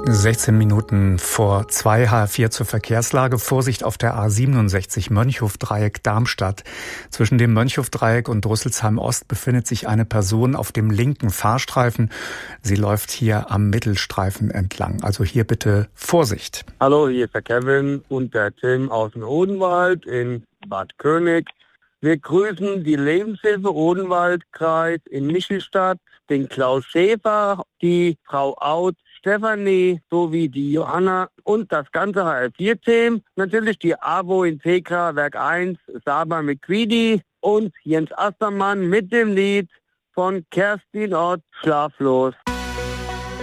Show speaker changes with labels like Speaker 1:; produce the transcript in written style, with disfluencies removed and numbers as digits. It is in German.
Speaker 1: 16 Minuten vor 2, H4 zur Verkehrslage. Vorsicht auf der A67 Mönchhofdreieck Darmstadt. Zwischen dem Mönchhofdreieck und Rüsselsheim Ost befindet sich eine Person auf dem linken Fahrstreifen. Sie läuft hier am Mittelstreifen entlang. Also hier bitte Vorsicht.
Speaker 2: Hallo, hier ist der Kevin und der Tim aus dem Odenwald in Bad König. Wir grüßen die Lebenshilfe Odenwaldkreis in Michelstadt, den Klaus Schäfer, die Frau Out, Stefanie sowie die Johanna und das ganze HR4-Team. Natürlich die AWO in Tekra, Werk 1, Saba McQueedy und Jens Astermann mit dem Lied von Kerstin Ott, Schlaflos.